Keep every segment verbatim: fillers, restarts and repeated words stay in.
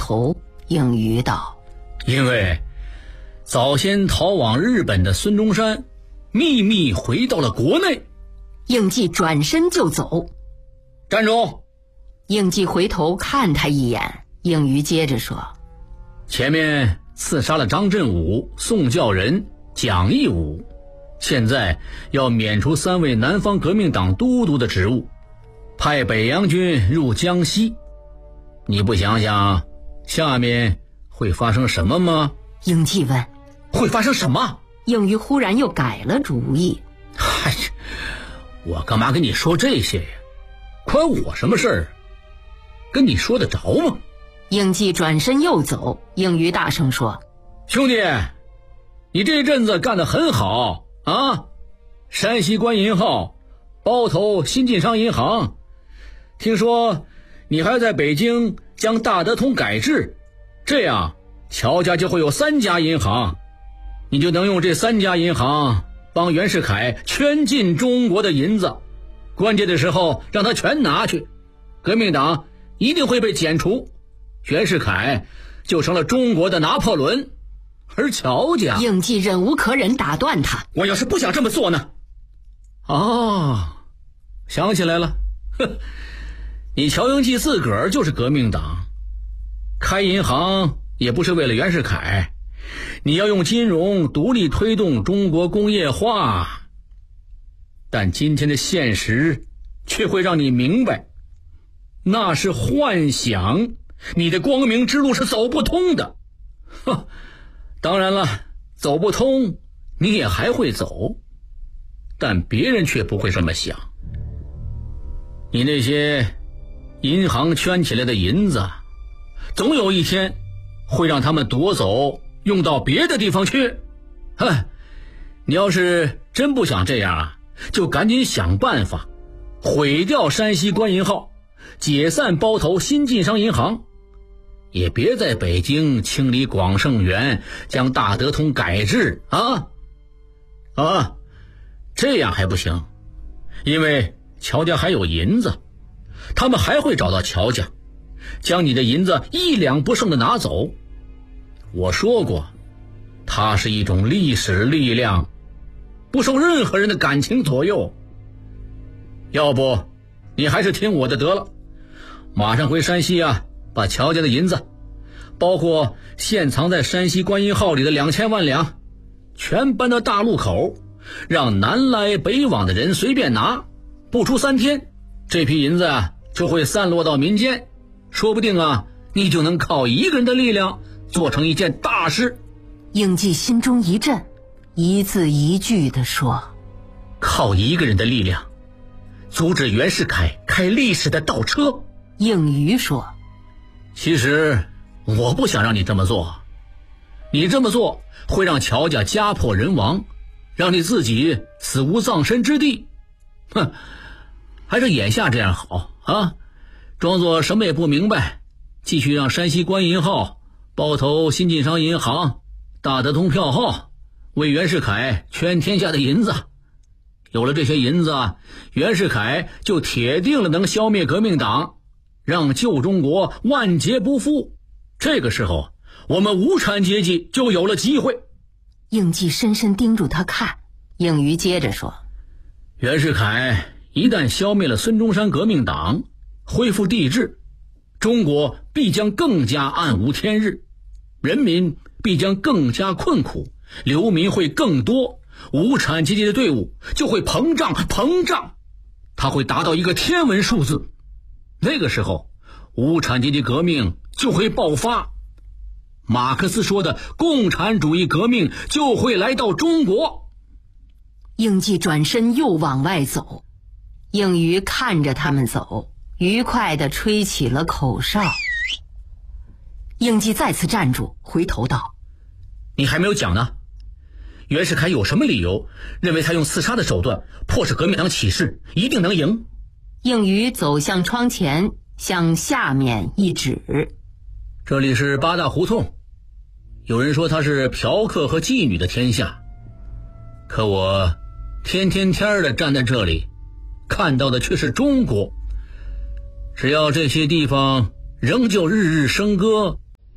头，应余道： 因为早先逃往日本的孙中山秘密回到了国内。 应季转身就走。 站住！ 应季回头看他一眼，应余接着说： 前面刺杀了张振武、宋教仁、蒋义武，现在要免除三位南方革命党都督的职务，派北洋军入江西。你不想想下面会发生什么吗？ 应季问： 会发生什么？ 应余忽然又改了主意。 嗨，我干嘛跟你说这些呀？关我什么事儿？跟你说得着吗？ 应季转身又走，应余大声说： 兄弟，你这阵子干得很好啊！山西官银号包头新晋商银行，听说你还在北京将大德通改制，这样乔家就会有三家银行，你就能用这三家银行帮袁世凯圈进中国的银子，关键的时候让他全拿去，革命党一定会被剪除，袁世凯就成了中国的拿破仑。而乔家…… 应季忍无可忍，打断他： 我要是不想这么做呢？哦，想起来了，哼，你乔应季自个儿就是革命党，开银行也不是为了袁世凯，你要用金融独立推动中国工业化。但今天的现实却会让你明白，那是幻想，你的光明之路是走不通的。哼，当然了，走不通你也还会走，但别人却不会这么想。你那些银行圈起来的银子，总有一天会让他们夺走，用到别的地方去。哼，你要是真不想这样啊，就赶紧想办法毁掉山西官银号，解散包头新晋商银行，也别在北京清理广盛园，将大德通改制啊啊！这样还不行，因为乔家还有银子，他们还会找到乔家，将你的银子一两不剩的拿走。我说过，它是一种历史力量，不受任何人的感情左右。要不你还是听我的得了，马上回山西啊，把乔家的银子，包括现藏在山西官银号里的两千万两，全搬到大路口，让南来北往的人随便拿，不出三天，这批银子啊就会散落到民间，说不定啊，你就能靠一个人的力量做成一件大事。 应季心中一震，一字一句地说： 靠一个人的力量阻止袁世凯开历史的倒车。 应余说： 其实我不想让你这么做，你这么做会让乔家家破人亡，让你自己死无葬身之地。哼，还是眼下这样好啊，装作什么也不明白，继续让山西官银号、包头新晋商银行、大德通票号为袁世凯圈天下的银子。有了这些银子，袁世凯就铁定了能消灭革命党，让旧中国万劫不复。这个时候我们无产阶级就有了机会。 应季深深盯住他看，应余接着说： 袁世凯一旦消灭了孙中山革命党，恢复帝制，中国必将更加暗无天日，人民必将更加困苦，流民会更多，无产阶级的队伍就会膨胀膨胀，它会达到一个天文数字。那个时候无产阶级革命就会爆发，马克思说的共产主义革命就会来到中国。 应季转身又往外走，应余看着他们走，愉快地吹起了口哨。应季再次站住，回头道： 你还没有讲呢，袁世凯有什么理由认为他用刺杀的手段迫使革命党起事一定能赢？ 应余走向窗前，向下面一指： 这里是八大胡同，有人说它是嫖客和妓女的天下，可我天天天的站在这里，看到的却是中国。只要这些地方仍旧日日笙歌，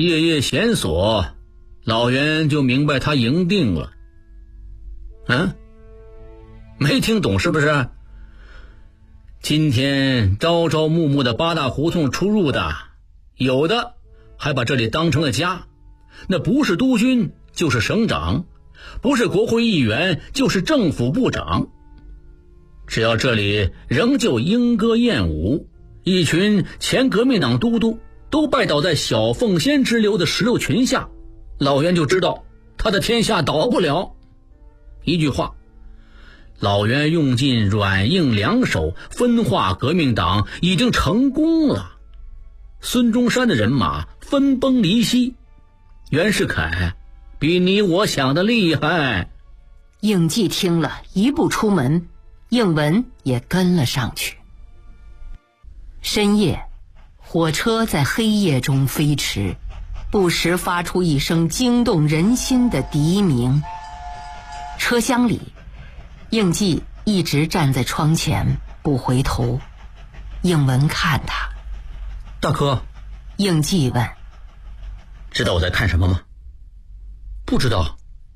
夜夜闲锁，老袁就明白他赢定了。嗯，没听懂是不是？今天朝朝暮暮的八大胡同出入的，有的还把这里当成了家，那不是督军就是省长，不是国会议员就是政府部长。只要这里仍旧莺歌燕舞，一群前革命党都督都拜倒在小凤仙之流的石榴裙下，老袁就知道他的天下倒不了。一句话，老袁用尽软硬两手分化革命党已经成功了。孙中山的人马分崩离析，袁世凯比你我想的厉害。 应季听了，一步出门，应文也跟了上去。深夜，火车在黑夜中飞驰，不时发出一声惊动人心的笛鸣。车厢里，应季一直站在窗前不回头。应文看他， 大哥， 应季问， 知道我在看什么吗？不知道。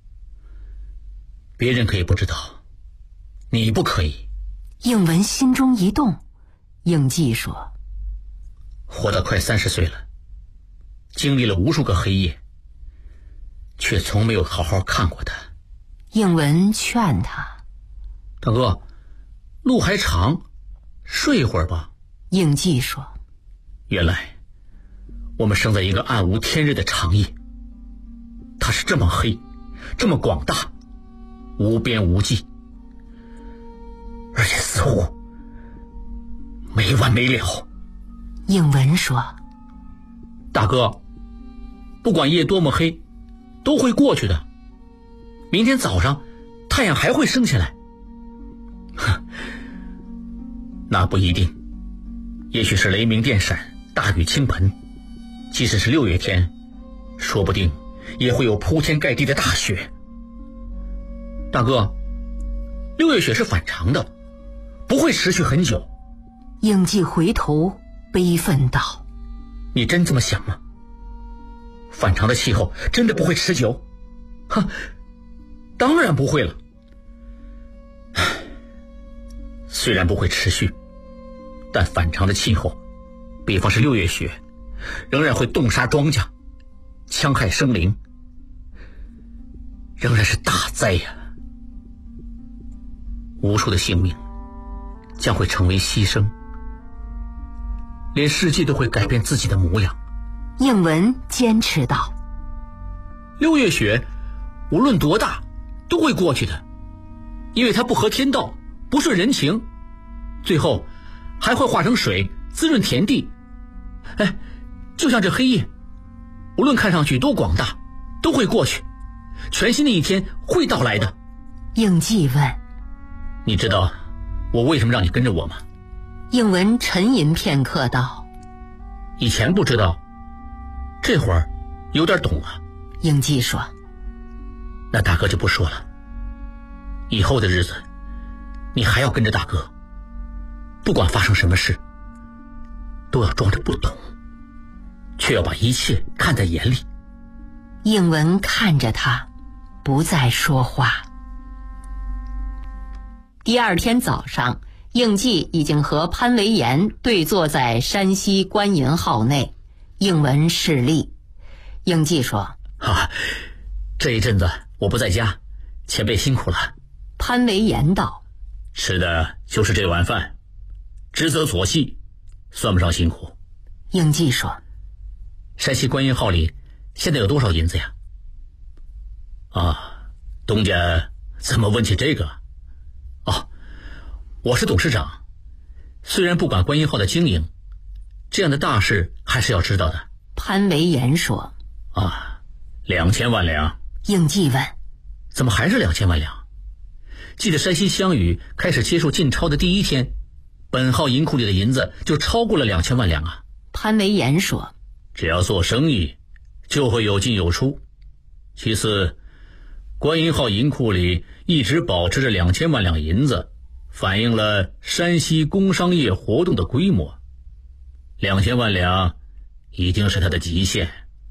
别人可以不知道，你不可以。 应文心中一动。应季说， 活到快三十岁了，经历了无数个黑夜，却从没有好好看过他。 应文劝他， 大哥，路还长，睡一会儿吧。 应季说， 原来我们生在一个暗无天日的长夜，它是这么黑，这么广大，无边无际，而且似乎没完没了。 应文说， 大哥，不管夜多么黑，都会过去的。明天早上太阳还会升起来。哼，那不一定，也许是雷鸣电闪，大雨倾盆，即使是六月天，说不定也会有铺天盖地的大雪。大哥，六月雪是反常的，不会持续很久。 应季回头悲愤道， 你真这么想吗？反常的气候真的不会持久？哼，当然不会了。虽然不会持续，但反常的气候，比方是六月雪，仍然会冻杀庄稼，戕害生灵，仍然是大灾呀！无数的性命将会成为牺牲，连世界都会改变自己的模样。 应文坚持道， 六月雪无论多大都会过去的，因为它不合天道，不顺人情，最后还会化成水滋润田地。哎，就像这黑夜，无论看上去多广大，都会过去，全新的一天会到来的。 应季问， 你知道我为什么让你跟着我吗？ 应文沉吟片刻道， 以前不知道，这会儿有点懂了。 应季说， 那大哥就不说了，以后的日子你还要跟着大哥，不管发生什么事都要装着不懂，却要把一切看在眼里。 应文看着他，不再说话。第二天早上，应季已经和潘维岩对坐在山西观银号内，应文示例。应季说， 啊，这一阵子我不在家，前辈辛苦了。 潘维岩道， 吃的就是这碗饭，职责所系，算不上辛苦。 应季说， 山西观音号里现在有多少银子呀？啊，东家怎么问起这个？哦，我是董事长，虽然不管观音号的经营，这样的大事还是要知道的。 潘维岩说， 啊，两千万两。 应季问， 怎么还是两千万两？记得山西湘语开始接受进钞的第一天，本号银库里的银子就超过了两千万两啊。 潘维岩说， 只要做生意就会有进有出。其次，观音号银库里一直保持着两千万两银子，反映了山西工商业活动的规模。两千万两已经是它的极限。